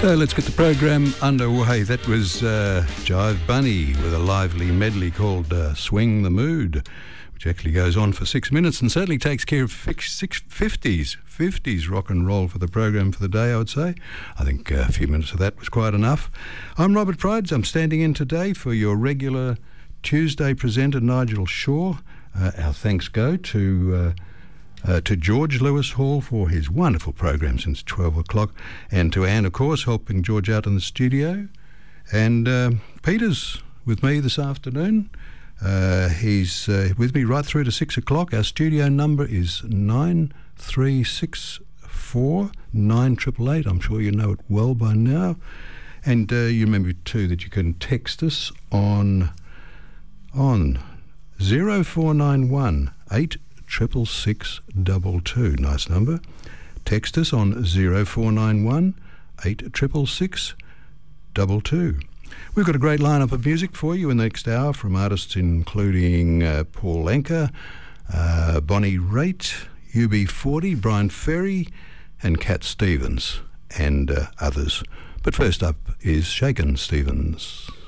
So let's get the program underway. That was Jive Bunny with a lively medley called Swing the Mood, which actually goes on for 6 minutes and certainly takes care of 50s rock and roll for the program for the day, I would say. I think a few minutes of that was quite enough. I'm Robert Prides. I'm standing in today for your regular Tuesday presenter, Nigel Shaw. Our thanks go to George Lewis Hall for his wonderful program since 12 o'clock, and to Anne, of course, helping George out in the studio. And Peter's with me this afternoon. He's with me right through to 6 o'clock. Our studio number is 9364 9888. I'm sure you know it well by now. And you remember too that you can text us on 0491 86622. Nice number. Text us on 0491 86622. We've got a great lineup of music for you in the next hour from artists including Paul Anka, Bonnie Raitt, UB40, Brian Ferry, and Cat Stevens, and others. But first up is Shakin' Stevens.